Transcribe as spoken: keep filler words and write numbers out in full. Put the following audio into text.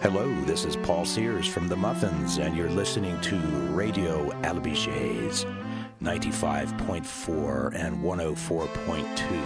Hello, this is Paul Sears from The Muffins, and you're listening to Radio Albiges, ninety-five point four and one oh four point two.